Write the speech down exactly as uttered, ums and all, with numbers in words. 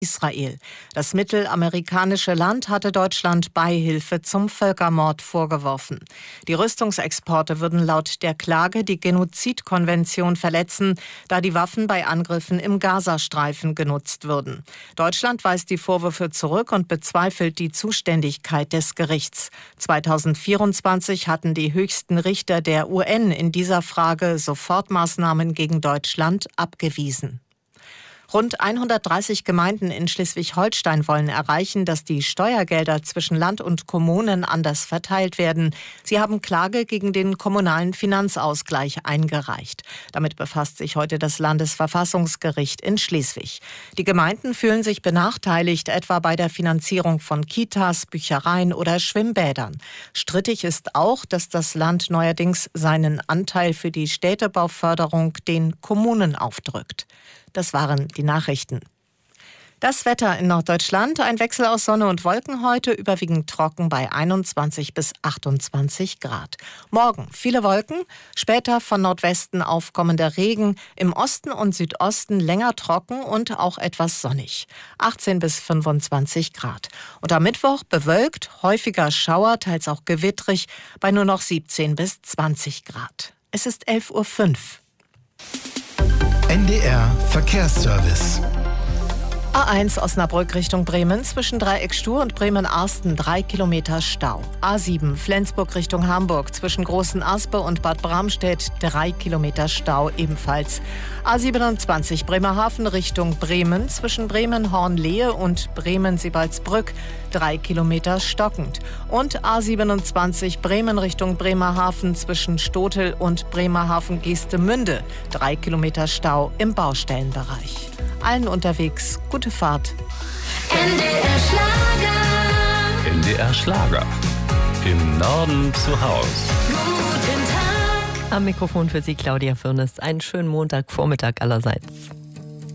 Israel. Das mittelamerikanische Land hatte Deutschland Beihilfe zum Völkermord vorgeworfen. Die Rüstungsexporte würden laut der Klage die Genozidkonvention verletzen, da die Waffen bei Angriffen im Gazastreifen genutzt würden. Deutschland weist die Vorwürfe zurück und bezweifelt die Zuständigkeit des Gerichts. zweitausendvierundzwanzig hatten die höchsten Richter der U N in dieser Frage Sofortmaßnahmen gegen Deutschland abgewiesen. Rund hundertdreißig Gemeinden in Schleswig-Holstein wollen erreichen, dass die Steuergelder zwischen Land und Kommunen anders verteilt werden. Sie haben Klage gegen den kommunalen Finanzausgleich eingereicht. Damit befasst sich heute das Landesverfassungsgericht in Schleswig. Die Gemeinden fühlen sich benachteiligt, etwa bei der Finanzierung von Kitas, Büchereien oder Schwimmbädern. Strittig ist auch, dass das Land neuerdings seinen Anteil für die Städtebauförderung den Kommunen aufdrückt. Das waren die Nachrichten. Das Wetter in Norddeutschland, ein Wechsel aus Sonne und Wolken heute, überwiegend trocken bei einundzwanzig bis achtundzwanzig Grad. Morgen viele Wolken, später von Nordwesten aufkommender Regen, im Osten und Südosten länger trocken und auch etwas sonnig. achtzehn bis fünfundzwanzig Grad. Und am Mittwoch bewölkt, häufiger Schauer, teils auch gewittrig, bei nur noch siebzehn bis zwanzig Grad. Es ist elf Uhr fünf. N D R Verkehrsservice. A eins Osnabrück Richtung Bremen, zwischen Dreieck-Stur und Bremen-Arsten drei Kilometer Stau. A sieben Flensburg Richtung Hamburg, zwischen Großen-Aspe und Bad Bramstedt drei Kilometer Stau ebenfalls. A siebenundzwanzig Bremerhaven Richtung Bremen, zwischen Bremen-Hornlehe und Bremen-Sibaldsbrück drei Kilometer stockend. Und A siebenundzwanzig Bremen Richtung Bremerhaven, zwischen Stotel und Bremerhaven-Geestemünde drei Kilometer Stau im Baustellenbereich. Allen unterwegs gute Fahrt. N D R Schlager. N D R Schlager. Im Norden zu Haus. Guten Tag. Am Mikrofon für Sie Claudia Fürnes. Einen schönen Montagvormittag allerseits.